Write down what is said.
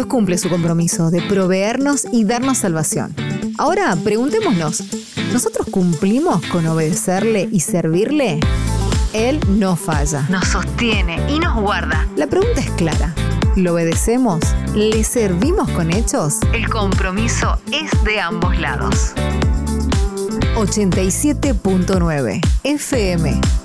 Dios cumple su compromiso de proveernos y darnos salvación. Ahora, preguntémonos, ¿nosotros cumplimos con obedecerle y servirle? Él no falla. Nos sostiene y nos guarda. La pregunta es clara. ¿Lo obedecemos? ¿Le servimos con hechos? El compromiso es de ambos lados. 87.9 FM